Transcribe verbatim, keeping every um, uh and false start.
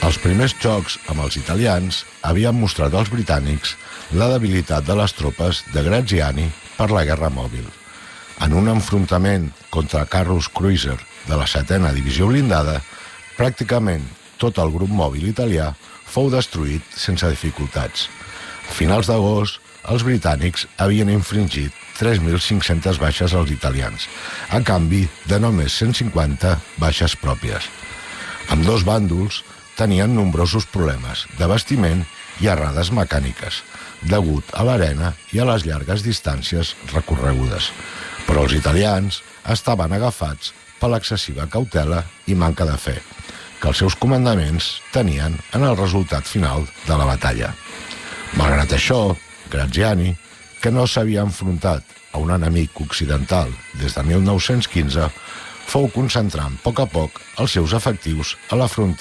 Els primers xocs amb els italians havien mostrat als britànics la debilitat de les tropes de Graziani per la guerra mòbil. En un enfrontament contra carros Cruiser de la setena divisió blindada, pràcticament tot el grup mòbil italià fou destruït sense dificultats. A finals d'agost, els britànics havien infringit tres mil cinc-centes baixes als italians, a canvi de només cent cinquanta baixes pròpies. Ambdós bàndols tenien nombrosos problemes d'abastiment i errades mecàniques, degut a l'arena i a les llargues distàncies recorregudes. Però els italians estaven agafats per l'excessiva cautela i manca de fe que els seus comandaments tenien en el resultat final de la batalla. Malgrat això, Graziani, que no s'havia enfrontat a un enemic occidental des de mil nou-cents quinze, fou concentrant a poc a poc els seus efectius a la frontera